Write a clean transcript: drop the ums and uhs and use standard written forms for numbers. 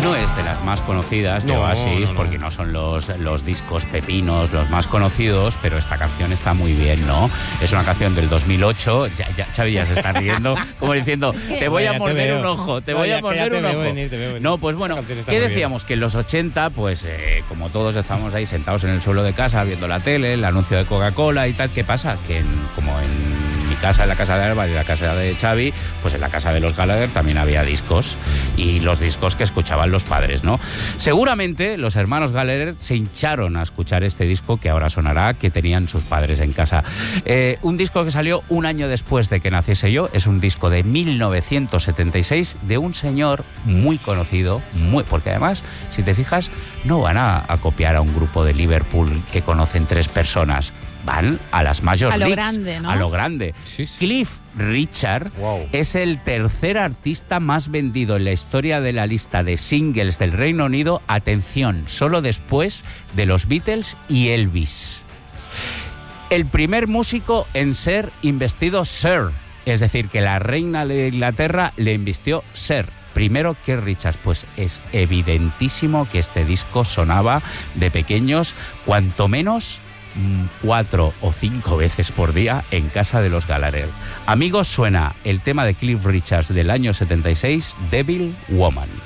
No es de las más conocidas de Oasis, porque no son los discos pepinos los más conocidos, pero esta canción está muy bien, ¿no? Es una canción del 2008, Xavi ya se está riendo, como diciendo, te voy a morder un ojo, te voy a morder un ojo. No, pues bueno, ¿qué decíamos? Que en los 80, pues como todos estamos ahí sentados en el suelo de casa viendo la tele, el anuncio de Coca-Cola y tal, ¿qué pasa? Que como en mi casa, en la casa de Alba y en la casa de Xavi, pues en la casa de los Gallagher también había discos, y los discos que escuchaban los padres, ¿no? Seguramente los hermanos Gallagher se hincharon a escuchar este disco que ahora sonará, que tenían sus padres en casa. Un disco que salió un año después de que naciese yo, es un disco de 1976 de un señor muy conocido, porque además, si te fijas, no van a copiar a un grupo de Liverpool que conocen 3 personas. Van a las Major Leagues. Grande, ¿no? A lo grande. Sí. Cliff Richard es el tercer artista más vendido en la historia de la lista de singles del Reino Unido. Atención, solo después de los Beatles y Elvis. El primer músico en ser investido Sir. Es decir, que la reina de Inglaterra le invistió Sir. Primero que Richards, pues es evidentísimo que este disco sonaba de pequeños, cuanto menos 4 o 5 veces por día en casa de los Gallagher. Amigos, suena el tema de Cliff Richards del año 76, Devil Woman.